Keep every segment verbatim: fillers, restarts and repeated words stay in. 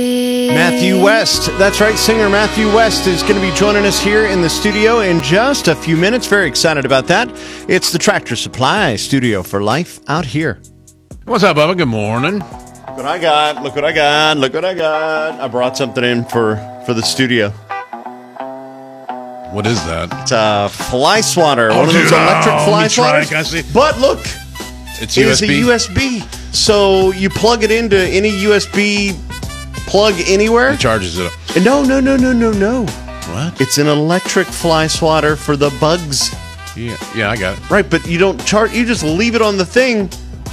Matthew West. That's right. Singer Matthew West is going to be joining us here in the studio in just a few minutes. Very excited about that. It's the Tractor Supply Studio for Life out here. What's up, Bubba? Good morning. Look what I got. Look what I got. Look what I got. I brought something in for, for the studio. What is that? It's a fly swatter. Oh, one of dude, those electric oh, fly let me try it. swatters. Can I see? But look, It's it U S is B. a U S B. So you plug it into any U S B plug anywhere. It charges it up. No, no, no, no, no, no. What? It's an electric fly swatter for the bugs. Yeah, yeah, I got it. Right, but you don't charge. You just leave it on the thing,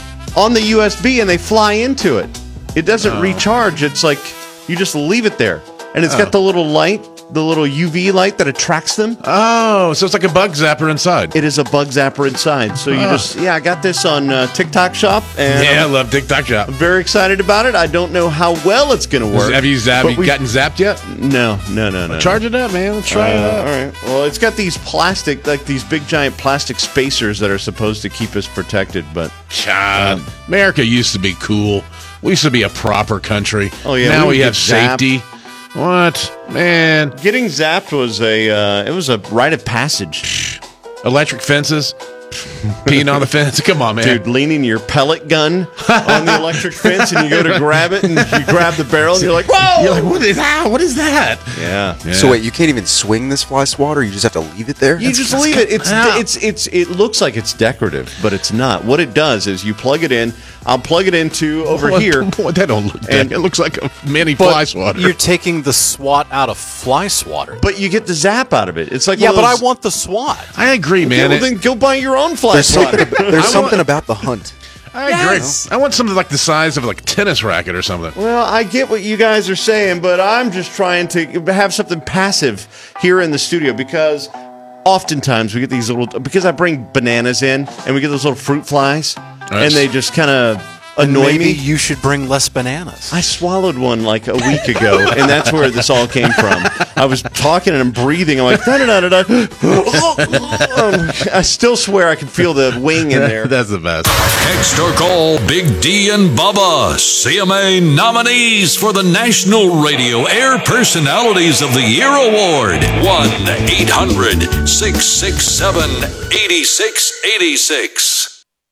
on the U S B, and they fly into it. It doesn't Oh. recharge. It's like you just leave it there, and it's Oh. got the little light, the little U V light that attracts them. Oh, so it's like a bug zapper inside. It is a bug zapper inside. So you Oh. just yeah, I got this on uh, TikTok Shop, and Yeah, I I'm love TikTok Shop. very excited about it. I don't know how well it's going to work. Have you, zapped, but you we- gotten zapped yet? No, no, no, no. Charge it up, man. Let's try Uh, it out. all right. Well, it's got these plastic, like these big giant plastic spacers that are supposed to keep us protected. But God, America used to be cool. We used to be a proper country. Oh, yeah, Now we we, would have get zapped. safety. What? Man. getting zapped was a, uh, it was a rite of passage. Electric fences. Peeing on the fence. Come on, man. Dude, leaning your pellet gun on the electric fence, and you go to grab it, and you grab the barrel, and you're like, whoa! You're like, what is that? What is that? Yeah. Yeah. So wait, you can't even swing this fly swatter? You just have to leave it there? You just leave it. It's Yeah. it's it's it looks like it's decorative, but it's not. What it does is you plug it in. I'll plug it into over Boy, here. Boy, that don't look And- that. It looks like a mini But fly swatter. you're taking the swat out of fly swatter. But you get the zap out of it. It's like Yeah, one but of I those- want the swat. I agree, Yeah, man. well, It- then go buy your own fly There's swatter. something, there's I something want- about the hunt. I Yes. agree. I want something like the size of like a tennis racket or something. Well, I get what you guys are saying, but I'm just trying to have something passive here in the studio because oftentimes we get these little, because I bring bananas in and we get those little fruit flies Nice. and they just kind of annoy Maybe me. you should bring less bananas. I swallowed one like a week ago, and that's where this all came from. I was talking and I'm breathing. I'm like, da da da da da. I still swear I can feel the wing in there. That's the best. Text or call Big D and Bubba, C M A nominees for the National Radio Air Personalities of the Year Award. one eight hundred six six seven eight six eight six.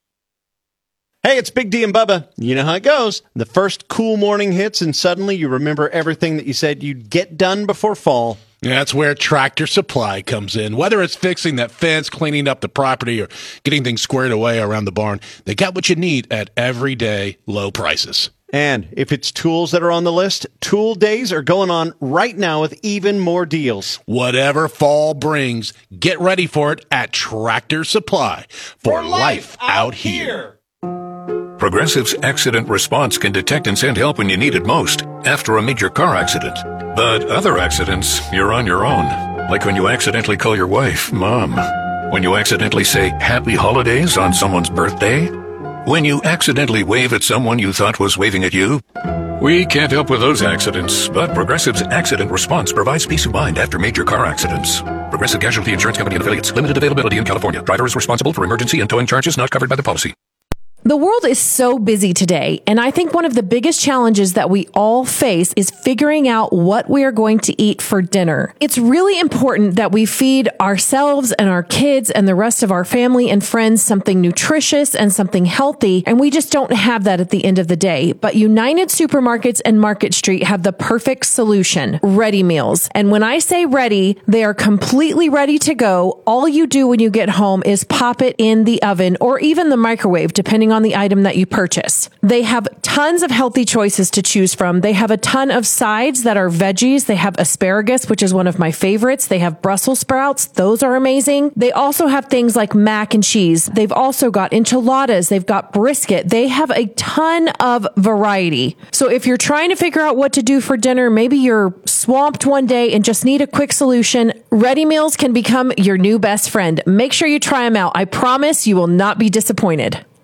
Hey, it's Big D and Bubba. You know how it goes. The first cool morning hits, and suddenly you remember everything that you said you'd get done before fall. Yeah, that's where Tractor Supply comes in. Whether it's fixing that fence, cleaning up the property, or getting things squared away around the barn, they got what you need at everyday low prices. And if it's tools that are on the list, Tool Days are going on right now with even more deals. Whatever fall brings, get ready for it at Tractor Supply for, life out here. Progressive's accident response can detect and send help when you need it most, after a major car accident. But other accidents, you're on your own. Like when you accidentally call your wife Mom. When you accidentally say Happy Holidays on someone's birthday. When you accidentally wave at someone you thought was waving at you. We can't help with those accidents, but Progressive's accident response provides peace of mind after major car accidents. Progressive Casualty Insurance Company and Affiliates. Limited availability in California. Driver is responsible for emergency and towing charges not covered by the policy. The world is so busy today, and I think one of the biggest challenges that we all face is figuring out what we are going to eat for dinner. It's really important that we feed ourselves and our kids and the rest of our family and friends something nutritious and something healthy, and we just don't have that at the end of the day. But United Supermarkets and Market Street have the perfect solution, ready meals. And when I say ready, they are completely ready to go. All you do when you get home is pop it in the oven or even the microwave, depending on on the item that you purchase. They have tons of healthy choices to choose from. They have a ton of sides that are veggies. They have asparagus, which is one of my favorites. They have Brussels sprouts. Those are amazing. They also have things like mac and cheese. They've also got enchiladas. They've got brisket. They have a ton of variety. So if you're trying to figure out what to do for dinner, maybe you're swamped one day and just need a quick solution, ready meals can become your new best friend. Make sure you try them out. I promise you will not be disappointed.